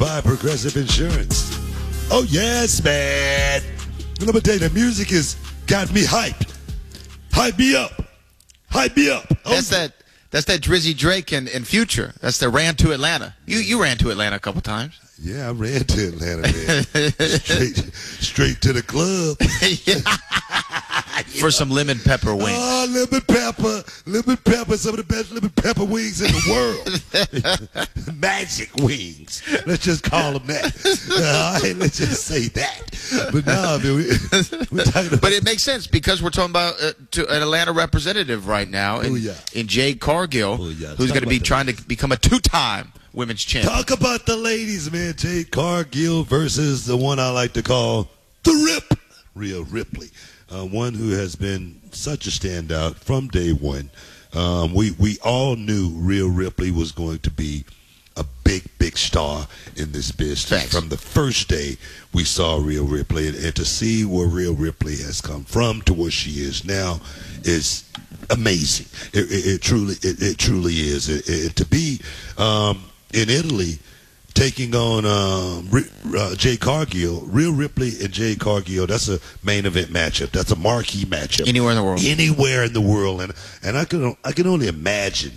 by Progressive Insurance. Oh, yes, man. And let me tell you, the music has got me hyped. Hype me up. Hype me up. Oh, That's that Drizzy Drake and Future. That's the Ran to Atlanta. You ran to Atlanta a couple times. yeah, I ran to Atlanta, man. straight to the club. For some lemon pepper wings. Oh, lemon pepper, some of the best lemon pepper wings in the world. Magic wings. Let's just call them that. All right, let's just say that. But no, I mean, we're talking about. But it makes sense because we're talking about an Atlanta representative right now in Jade Cargill, who's going to be trying to become a two-time women's champion. Talk about the ladies, man. Jade Cargill versus the one I like to call the Rhea Ripley. One who has been such a standout from day one. We all knew Rhea Ripley was going to be a big star in this business. Thanks. From the first day we saw Rhea Ripley, and to see where Rhea Ripley has come from to where she is now is amazing. It truly is. To be in Italy, taking on Jade Cargill, Rhea Ripley and Jade Cargill, that's a main event matchup. That's a marquee matchup. Anywhere in the world. Anywhere in the world. And I can only imagine.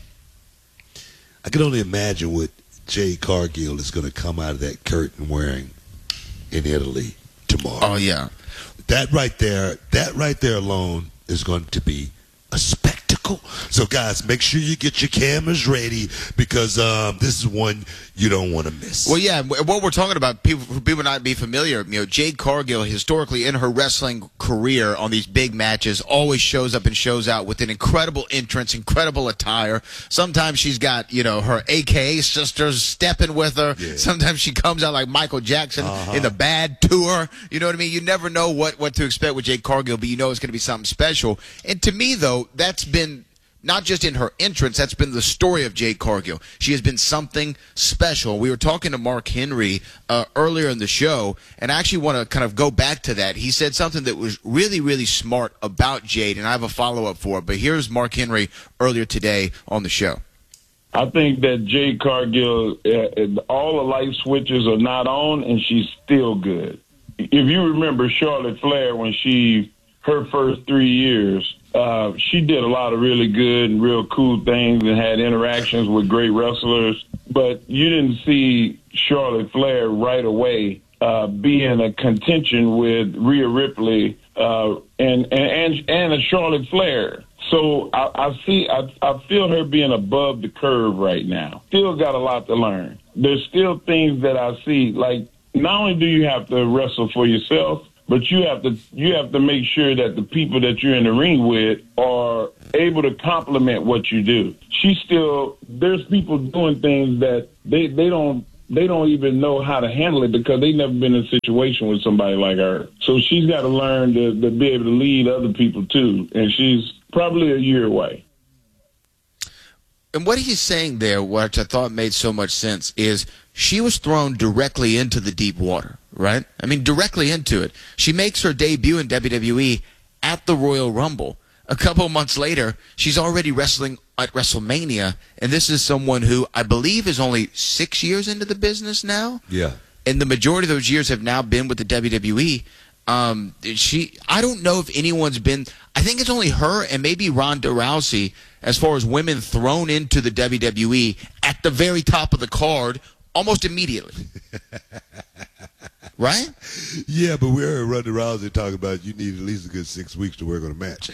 I can only imagine what Jade Cargill is going to come out of that curtain wearing in Italy tomorrow. Oh, yeah. That right there alone is going to be a spectacle. So, guys, make sure you get your cameras ready because this is one you don't want to miss. Well, yeah, what we're talking about, people not be familiar, Jade Cargill, historically in her wrestling career on these big matches, always shows up and shows out with an incredible entrance, incredible attire. Sometimes she's got, her AKA sisters stepping with her. Yeah. Sometimes she comes out like Michael Jackson in the Bad Tour. You know what I mean? You never know what to expect with Jade Cargill, but you know it's going to be something special. And to me, though, that's been not just in her entrance, that's been the story of Jade Cargill. She has been something special. We were talking to Mark Henry earlier in the show, and I actually want to kind of go back to that. He said something that was really, really smart about Jade, and I have a follow-up for it. But here's Mark Henry earlier today on the show. I think that Jade Cargill, all the light switches are not on, and she's still good. If you remember Charlotte Flair when her first 3 years, she did a lot of really good and real cool things and had interactions with great wrestlers. But you didn't see Charlotte Flair right away be in a contention with Rhea Ripley and a Charlotte Flair. So I feel her being above the curve right now. Still got a lot to learn. There's still things that I see. Like, not only do you have to wrestle for yourself, but you have to make sure that the people that you're in the ring with are able to complement what you do. There's people doing things that they don't even know how to handle it because they've never been in a situation with somebody like her. So she's got to learn to be able to lead other people too, and she's probably a year away. And what he's saying there, which I thought made so much sense, is she was thrown directly into the deep water, right? I mean, directly into it. She makes her debut in WWE at the Royal Rumble. A couple of months later, she's already wrestling at WrestleMania, and this is someone who I believe is only 6 years into the business now. Yeah. And the majority of those years have now been with the WWE. I don't know if anyone's been. I think it's only her and maybe Ronda Rousey as far as women thrown into the WWE at the very top of the card almost immediately. Right? Yeah, but we heard Ronda Rousey talking about you need at least a good 6 weeks to work on a match.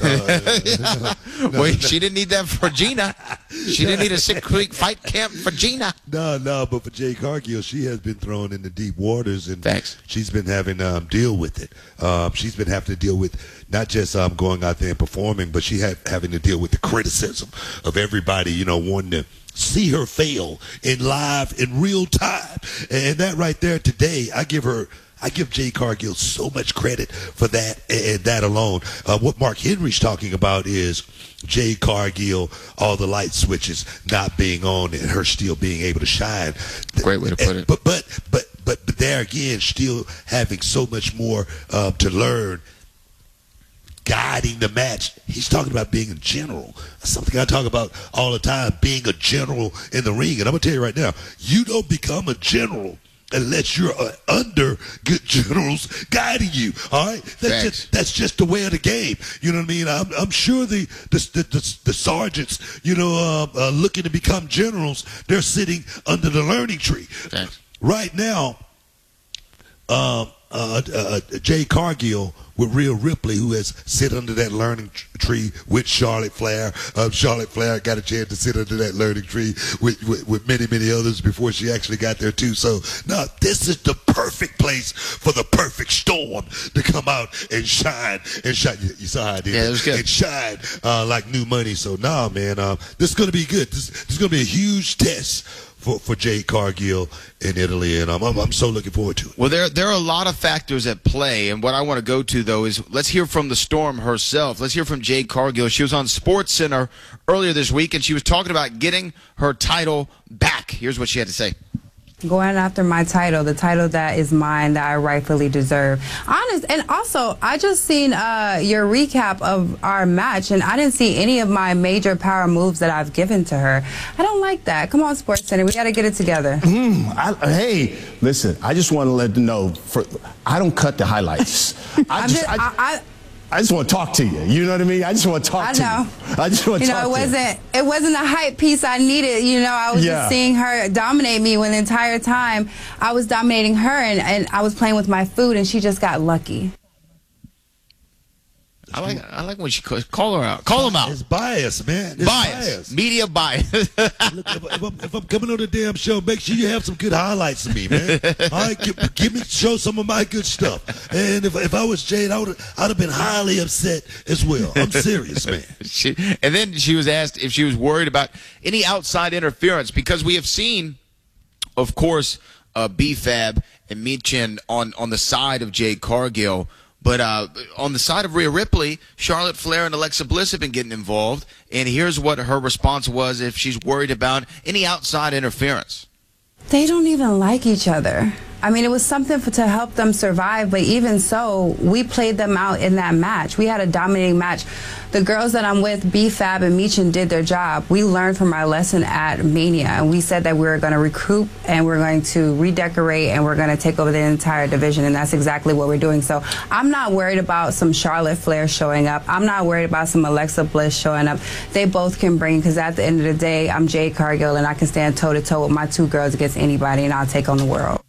Well, she didn't need that for Gina. She didn't need a 6-week fight camp for Gina. No, but for Jade Cargill, she has been thrown into deep waters, and Thanks. She's been having deal with it. She's been having to deal with not just going out there and performing, but having to deal with the criticism of everybody, wanting to see her fail in real time. And that right there today, I give Jade Cargill so much credit for that and that alone. What Mark Henry's talking about is Jade Cargill, all the light switches not being on and her still being able to shine. Great way to put it. But there again, still having so much more to learn guiding the match. He's talking about being a general. That's something I talk about all the time, being a general in the ring. And I'm going to tell you right now, you don't become a general unless you're under good generals guiding you. All right, that's just the way of the game. You know what I mean? I'm sure the sergeants, looking to become generals, they're sitting under the learning tree. Thanks. Right now. Jade Cargill with Rhea Ripley, who has sit under that learning tree with Charlotte Flair. Charlotte Flair got a chance to sit under that learning tree with many, many others before she actually got there too. So now this is the perfect place for the perfect storm to come out and shine. You saw how I did it was good. And shine like new money. So now, man, this is going to be good. This is going to be a huge test for Jade Cargill in Italy, and I'm so looking forward to it. Well, there are a lot of factors at play, and what I want to go to, though, is let's hear from the Storm herself. Let's hear from Jade Cargill. She was on SportsCenter earlier this week, and she was talking about getting her title back. Here's what she had to say. Going after my title, the title that is mine, that I rightfully deserve. And also, I just seen your recap of our match, and I didn't see any of my major power moves that I've given to her. I don't like that. Come on, SportsCenter, we got to get it together. Hey, listen, I just want to let you know, I don't cut the highlights. I just want to talk to you. You know what I mean? I just want to talk to you. I just want to talk to you. It wasn't a hype piece I needed. I was just seeing her dominate me when the entire time I was dominating her, and I was playing with my food, and she just got lucky. I like when she call her out. Call him out. It's bias, man. It's bias. Media bias. Look, if I'm coming on the damn show, make sure you have some good highlights of me, man. All right, show some of my good stuff. And if I was Jade, I'd have been highly upset as well. I'm serious, man. And then she was asked if she was worried about any outside interference, because we have seen, of course, B-Fab and Michin on the side of Jade Cargill. But on the side of Rhea Ripley, Charlotte Flair and Alexa Bliss have been getting involved. And here's what her response was if she's worried about any outside interference. They don't even like each other. I mean, it was something to help them survive, but even so, we played them out in that match. We had a dominating match. The girls that I'm with, B-Fab and Michin, did their job. We learned from our lesson at Mania, and we said that we were going to recruit, and we're going to redecorate, and we're going to take over the entire division, and that's exactly what we're doing. So I'm not worried about some Charlotte Flair showing up. I'm not worried about some Alexa Bliss showing up. They both can bring, because at the end of the day, I'm Jade Cargill, and I can stand toe-to-toe with my two girls against anybody, and I'll take on the world.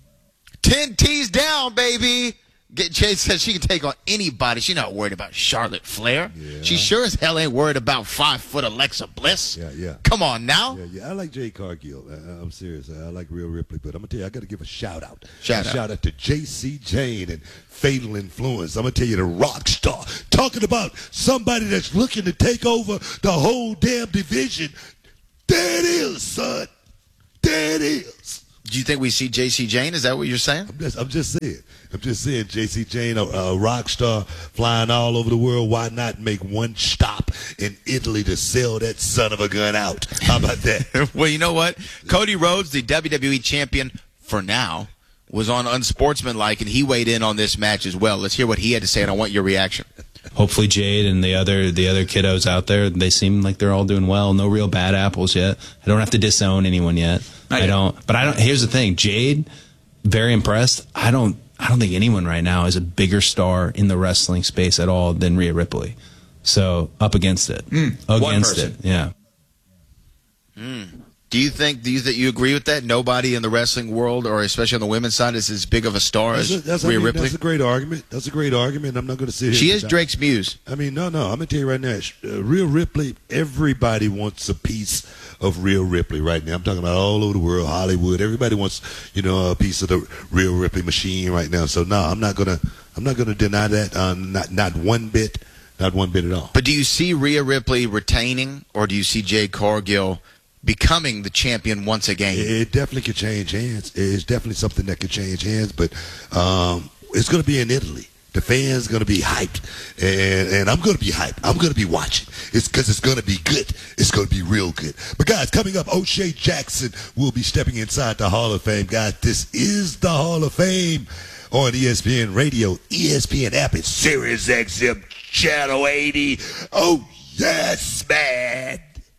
10 T's down, baby. Jade says she can take on anybody. She's not worried about Charlotte Flair. Yeah. She sure as hell ain't worried about 5-foot Alexa Bliss. Yeah. Come on now. Yeah. I like Jade Cargill. I'm serious. I like Rhea Ripley. But I'm going to tell you, I got to give a shout out. Shout out to J.C. Jane and Fatal Influence. I'm going to tell you, the rock star. Talking about somebody that's looking to take over the whole damn division. There it is, son. There it is. Do you think we see J.C. Jane? Is that what you're saying? I'm just saying, J.C. Jane, a rock star flying all over the world. Why not make one stop in Italy to sell that son of a gun out? How about that? Well, you know what? Cody Rhodes, the WWE champion for now, was on Unsportsmanlike, and he weighed in on this match as well. Let's hear what he had to say, and I want your reaction. Hopefully Jade and the other kiddos out there, they seem like they're all doing well. No real bad apples yet. I don't have to disown anyone yet. I don't. Here's the thing, Jade, very impressed. I don't think anyone right now is a bigger star in the wrestling space at all than Rhea Ripley. So up against it. Against it. Yeah. Do you think you agree with that? Nobody in the wrestling world, or especially on the women's side, is as big of a star as Rhea Ripley? That's a great argument. I'm not going to sit here. She is Drake's muse. I mean, no. I'm going to tell you right now, Rhea Ripley, everybody wants a piece of Rhea Ripley right now. I'm talking about all over the world, Hollywood. Everybody wants, a piece of the Rhea Ripley machine right now. So no, I'm not gonna deny that. Not one bit. Not one bit at all. But do you see Rhea Ripley retaining, or do you see Jade Cargill becoming the champion once again? It definitely could change hands. It's definitely something that could change hands, but it's going to be in Italy. The fans going to be hyped, and I'm going to be hyped. I'm going to be watching. It's because it's going to be good. It's going to be real good. But, guys, coming up, O'Shea Jackson will be stepping inside the Hall of Fame. Guys, this is the Hall of Fame on ESPN Radio, ESPN app, and Sirius XM Channel 80. Oh, yes, man.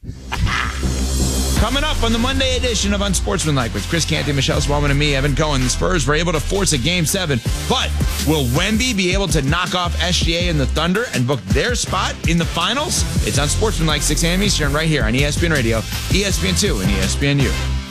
Coming up on the Monday edition of Unsportsmanlike with Chris Canty, Michelle Smallman, and me, Evan Cohen. The Spurs were able to force a Game 7, but will Wemby be able to knock off SGA and the Thunder and book their spot in the finals? It's Unsportsmanlike, 6 a.m. Eastern, right here on ESPN Radio, ESPN2, and ESPNU.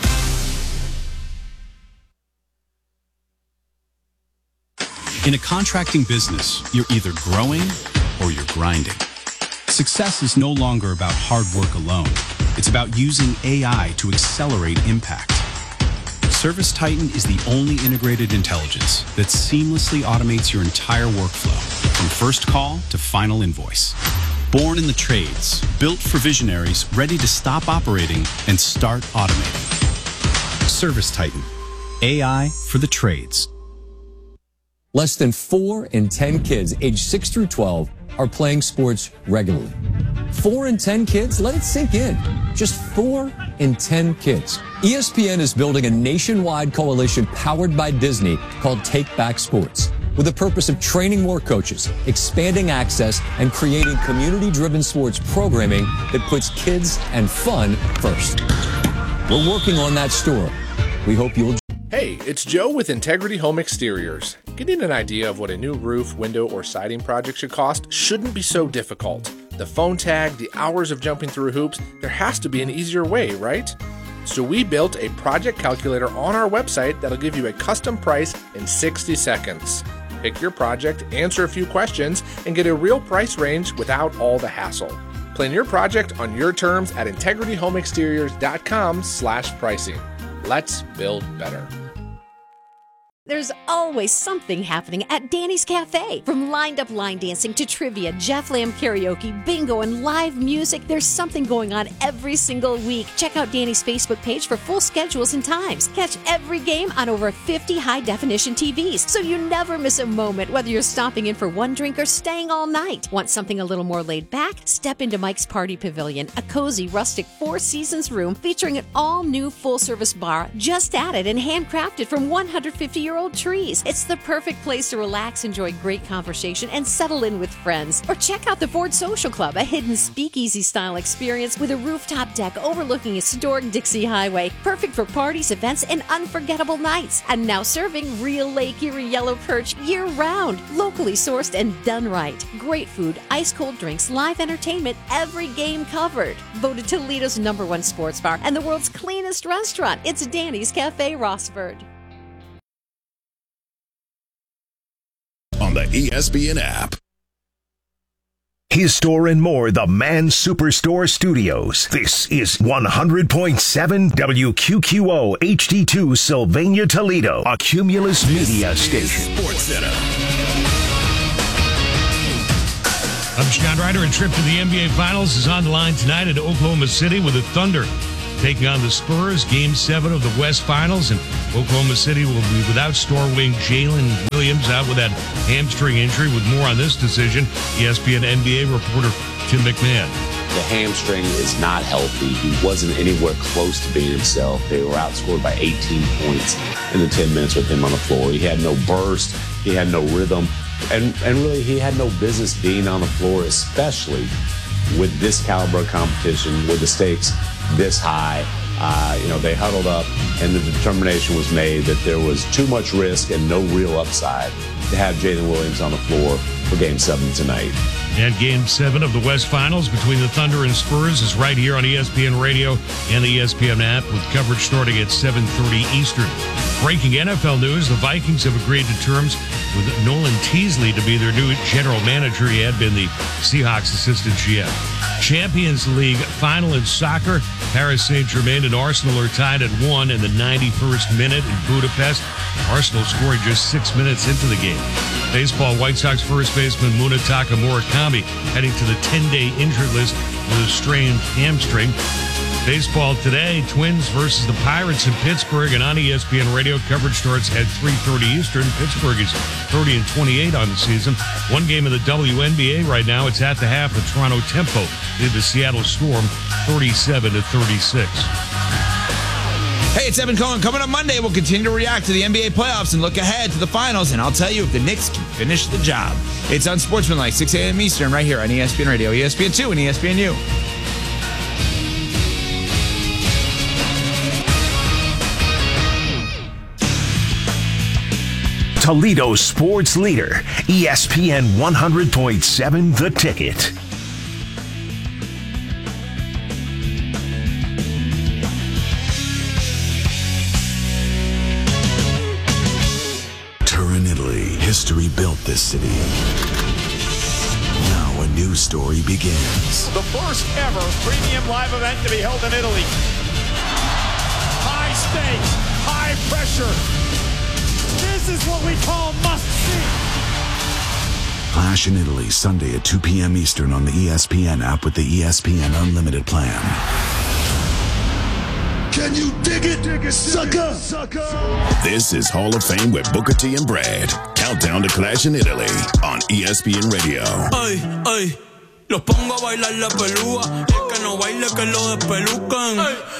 In a contracting business, you're either growing or you're grinding. Success is no longer about hard work alone. It's about using AI to accelerate impact. ServiceTitan is the only integrated intelligence that seamlessly automates your entire workflow, from first call to final invoice. Born in the trades, built for visionaries ready to stop operating and start automating. ServiceTitan, AI for the trades. Less than 4 in 10 kids aged 6 through 12 are playing sports regularly. 4 in 10 kids? Let it sink in. Just 4 in 10 kids. ESPN is building a nationwide coalition powered by Disney called Take Back Sports, with the purpose of training more coaches, expanding access, and creating community-driven sports programming that puts kids and fun first. We're working on that story. We hope you'll... Hey, it's Joe with Integrity Home Exteriors. Getting an idea of what a new roof, window, or siding project should cost shouldn't be so difficult. The phone tag, the hours of jumping through hoops, there has to be an easier way, right? So we built a project calculator on our website that'll give you a custom price in 60 seconds. Pick your project, answer a few questions, and get a real price range without all the hassle. Plan your project on your terms at integrityhomeexteriors.com/pricing. Let's build better. There's always something happening at Danny's Cafe. From lined-up line dancing to trivia, Jeff Lamb karaoke, bingo, and live music, there's something going on every single week. Check out Danny's Facebook page for full schedules and times. Catch every game on over 50 high-definition TVs, so you never miss a moment, whether you're stopping in for one drink or staying all night. Want something a little more laid back? Step into Mike's Party Pavilion, a cozy, rustic Four Seasons room featuring an all-new full-service bar just added and handcrafted from 150-year-old trees. It's the perfect place to relax, enjoy great conversation, and settle in with friends. Or check out the Ford Social Club, a hidden speakeasy-style experience with a rooftop deck overlooking historic Dixie Highway. Perfect for parties, events, and unforgettable nights. And now serving real Lake Erie yellow perch year-round. Locally sourced and done right. Great food, ice-cold drinks, live entertainment, every game covered. Voted Toledo's #1 sports bar and the world's cleanest restaurant. It's Danny's Cafe Rossford. On the ESPN app. His Store and More, the Man Superstore Studios. This is 100.7 WQQO HD2 Sylvania, Toledo, a Cumulus Media station. Sports Center. I'm Scott Ryder, and trip to the NBA Finals is on the line tonight at Oklahoma City with the Thunder taking on the Spurs. Game 7 of the West Finals, and Oklahoma City will be without star wing Jalen Williams out with that hamstring injury. With more on this decision, ESPN NBA reporter Tim McMahon. The hamstring is not healthy. He wasn't anywhere close to being himself. They were outscored by 18 points in the 10 minutes with him on the floor. He had no burst. He had no rhythm. And really, he had no business being on the floor, especially with this caliber of competition, with the stakes this high. They huddled up, and the determination was made that there was too much risk and no real upside to have Jalen Williams on the floor for Game 7 tonight. And Game 7 of the West Finals between the Thunder and Spurs is right here on ESPN Radio and the ESPN app, with coverage starting at 7:30 Eastern. Breaking NFL news, the Vikings have agreed to terms with Nolan Teasley to be their new general manager. He had been the Seahawks assistant GM. Champions League final in soccer. Paris Saint-Germain and Arsenal are tied at 1 in the 91st minute in Budapest. Arsenal scoring just 6 minutes into the game. Baseball, White Sox first baseman Munetaka Murakami heading to the 10-day injured list with a strained hamstring. Baseball today, Twins versus the Pirates in Pittsburgh, and on ESPN Radio, coverage starts at 3:30 Eastern. Pittsburgh is 30-28 on the season. One game in the WNBA right now. It's at the half. The Toronto Tempo lead the Seattle Storm 37-36. Hey, it's Evan Cohen. Coming up Monday, we'll continue to react to the NBA playoffs and look ahead to the finals, and I'll tell you if the Knicks can finish the job. It's Unsportsmanlike, 6 a.m. Eastern, right here on ESPN Radio, ESPN2, and ESPNU. Toledo's sports leader, ESPN 100.7 The Ticket. Turin, Italy. History built this city. Now a new story begins. The first ever premium live event to be held in Italy. High stakes, high pressure. This is what we call must-see. Clash in Italy, Sunday at 2 p.m. Eastern on the ESPN app with the ESPN Unlimited plan. Can you dig it, sucker? This is Hall of Fame with Booker T and Brad. Countdown to Clash in Italy on ESPN Radio. Ay, ay, los pongo a bailar la pelúa. El que no baile que lo despelucan.